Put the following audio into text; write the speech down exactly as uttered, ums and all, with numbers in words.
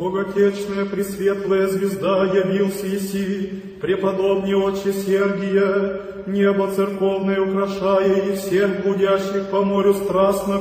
Боготечная пресветлая звезда явился еси, преподобный отче Сергия, небо церковное украшая, и всех блудящих по морю страстно